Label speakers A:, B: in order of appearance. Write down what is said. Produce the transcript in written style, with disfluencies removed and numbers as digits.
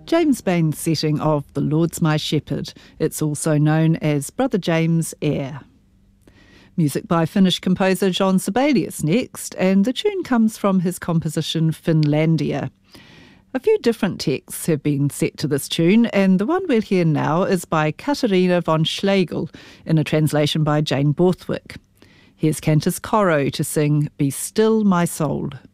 A: James Bain's setting of The Lord's My Shepherd. It's also known as Brother James' Air. Music by Finnish composer John Sibelius next, and the tune comes from his composition Finlandia. A few different texts have been set to this tune, and the one we'll hear now is by Katarina von Schlegel in a translation by Jane Borthwick. Here's Cantus Coro to sing Be Still My Soul.